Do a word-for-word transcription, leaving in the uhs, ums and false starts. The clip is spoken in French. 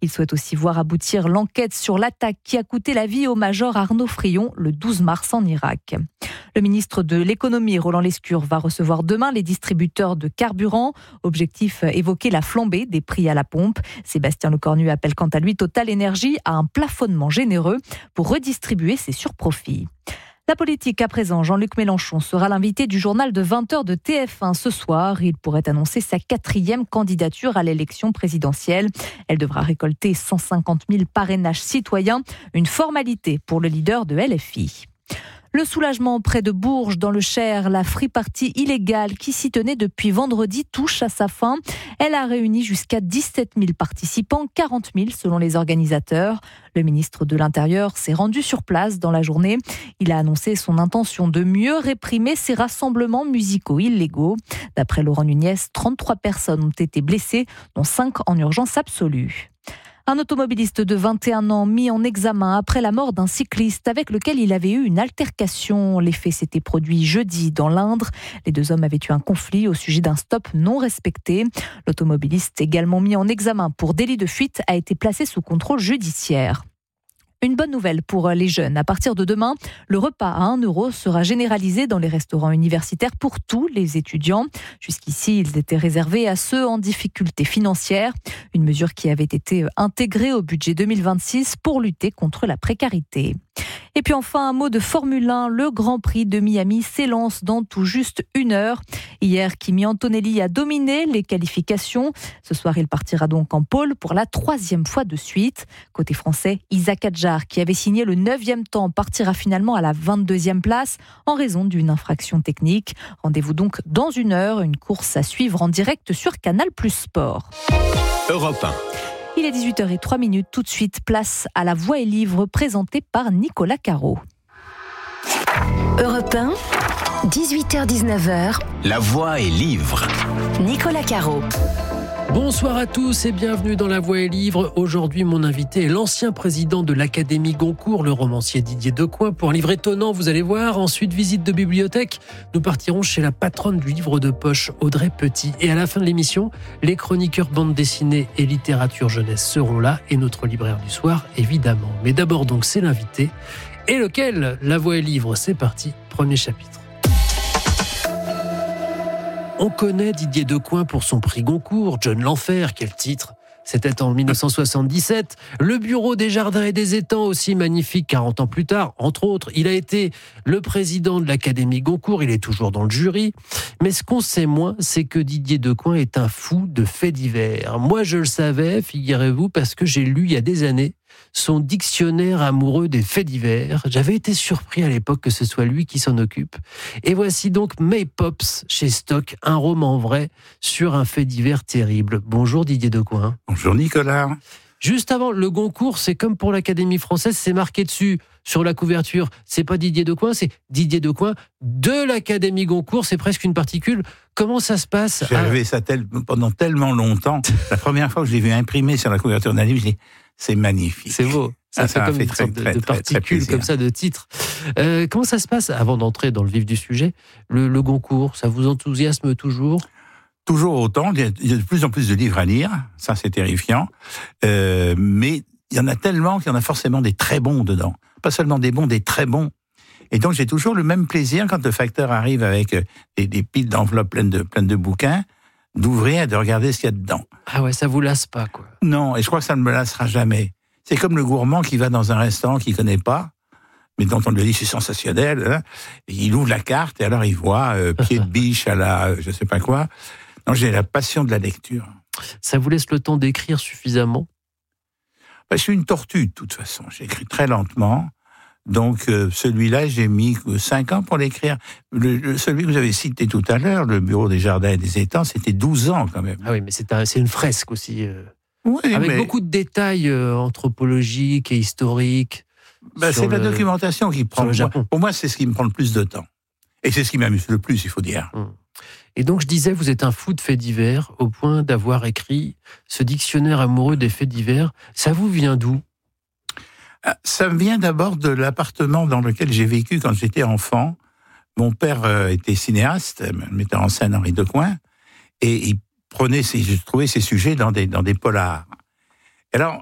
Il souhaite aussi voir aboutir l'enquête sur l'attaque qui a coûté la vie au major Arnaud Frion le douze mars en Irak. Le ministre de l'économie, Roland Lescure, va recevoir demain les distributeurs de carburant. Objectif, évoquer la flambée des prix à la pompe. Sébastien Lecornu appelle quant à lui Total Énergie à un plafonnement généreux pour redistribuer ses surprofits. La politique à présent, Jean-Luc Mélenchon sera l'invité du journal de vingt heures de T F un ce soir. Il pourrait annoncer sa quatrième candidature à l'élection présidentielle. Elle devra récolter cent cinquante mille parrainages citoyens, une formalité pour le leader de L F I. Le soulagement près de Bourges, dans le Cher, la free party illégale qui s'y tenait depuis vendredi touche à sa fin. Elle a réuni jusqu'à dix-sept mille participants, quarante mille selon les organisateurs. Le ministre de l'Intérieur s'est rendu sur place dans la journée. Il a annoncé son intention de mieux réprimer ces rassemblements musicaux illégaux. D'après Laurent Nunez, trente-trois personnes ont été blessées, dont cinq en urgence absolue. Un automobiliste de vingt et un ans mis en examen après la mort d'un cycliste avec lequel il avait eu une altercation. Les faits s'étaient produits jeudi dans l'Indre. Les deux hommes avaient eu un conflit au sujet d'un stop non respecté. L'automobiliste, également mis en examen pour délit de fuite, a été placé sous contrôle judiciaire. Une bonne nouvelle pour les jeunes. À partir de demain, le repas à un euro sera généralisé dans les restaurants universitaires pour tous les étudiants. Jusqu'ici, ils étaient réservés à ceux en difficulté financière. Une mesure qui avait été intégrée au budget deux mille vingt-six pour lutter contre la précarité. Et puis enfin, un mot de Formule un. Le Grand Prix de Miami s'élance dans tout juste une heure. Hier, Kimi Antonelli a dominé les qualifications. Ce soir, il partira donc en pole pour la troisième fois de suite. Côté français, Isaac Adjar, qui avait signé le neuvième temps, partira finalement à la vingt-deuxième place en raison d'une infraction technique. Rendez-vous donc dans une heure, une course à suivre en direct sur Canal plus Sport. Europe un. Il est dix-huit heures zéro trois, tout de suite place à La Voix et Livre présentée par Nicolas Caro. Europe un, dix-huit heures dix-neuf. La Voix et Livre. Nicolas Caro. Bonsoir à tous et bienvenue dans La Voix et Livre. Aujourd'hui, mon invité est l'ancien président de l'Académie Goncourt, le romancier Didier Decoing. Pour un livre étonnant, vous allez voir. Ensuite, visite de bibliothèque. Nous partirons chez la patronne du livre de poche, Audrey Petit. Et à la fin de l'émission, les chroniqueurs bande dessinée et littérature jeunesse seront là et notre libraire du soir, évidemment. Mais d'abord, donc, c'est l'invité. Et lequel ? La Voix et Livre, c'est parti. Premier chapitre. On connaît Didier Decoing pour son prix Goncourt, John l'Enfer, quel titre ? C'était en dix-neuf cent soixante-dix-sept. Le Bureau des Jardins et des Étangs, aussi magnifique quarante ans plus tard, entre autres. Il a été le président de l'Académie Goncourt, il est toujours dans le jury. Mais ce qu'on sait moins, c'est que Didier Decoing est un fou de faits divers. Moi, je le savais, figurez-vous, parce que j'ai lu il y a des années son dictionnaire amoureux des faits divers. J'avais été surpris à l'époque que ce soit lui qui s'en occupe. Et voici donc May Pops chez Stock, un roman vrai sur un fait divers terrible. Bonjour Didier Decoing. Bonjour Nicolas. Juste avant, le Goncourt, c'est comme pour l'Académie française, c'est marqué dessus, sur la couverture. C'est pas Didier Decoing, c'est Didier Decoing de l'Académie Goncourt, c'est presque une particule. Comment ça se passe ? J'ai rêvé ça tel, pendant tellement longtemps. La première fois que je l'ai vu imprimé sur la couverture d'un livre, je dis c'est magnifique. C'est beau. Ça, ah, fait ça comme fait une très, sorte de, très, de très, particules très comme ça, de titres. Euh, comment ça se passe, avant d'entrer dans le vif du sujet, le, le Goncourt, ça vous enthousiasme toujours ? Toujours autant. Il y, a, il y a de plus en plus de livres à lire. Ça, c'est terrifiant. Euh, mais il y en a tellement qu'il y en a forcément des très bons dedans. Pas seulement des bons, des très bons. Et donc, j'ai toujours le même plaisir quand le facteur arrive avec des, des piles d'enveloppes pleines de, pleines de bouquins, d'ouvrir et de regarder ce qu'il y a dedans. Ah ouais, ça vous lasse pas, quoi. Non, et je crois que ça ne me lassera jamais. C'est comme le gourmand qui va dans un restaurant qu'il connaît pas, mais dont on lui dit c'est sensationnel. Hein, et il ouvre la carte et alors il voit euh, pied de biche à la euh, je sais pas quoi. Non, j'ai la passion de la lecture. Ça vous laisse le temps d'écrire suffisamment ? Ben, je suis une tortue de toute façon. J'écris très lentement. Donc euh, celui-là, j'ai mis cinq ans pour l'écrire. Le, le, celui que vous avez cité tout à l'heure, le Bureau des Jardins et des Étangs, c'était douze ans quand même. Ah oui, mais c'est, un, c'est une fresque aussi. Euh, oui, avec mais... beaucoup de détails euh, anthropologiques et historiques. Ben, c'est le, la documentation qui prend. le Japon. Pour moi, c'est ce qui me prend le plus de temps. Et c'est ce qui m'amuse le plus, il faut dire. Hum. Et donc, je disais, vous êtes un fou de faits divers, au point d'avoir écrit ce dictionnaire amoureux des faits divers. Ça vous vient d'où ? Ça me vient d'abord de l'appartement dans lequel j'ai vécu quand j'étais enfant. Mon père était cinéaste, metteur en scène Henri Decoing, et il prenait ses, je trouvais ses sujets dans des, dans des polars. Alors,